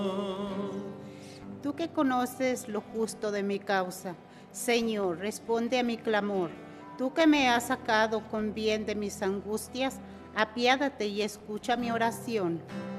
Tú que conoces lo justo de mi causa, Señor, responde a mi clamor. Tú que me has sacado con bien de mis angustias, apiádate y escucha mi oración.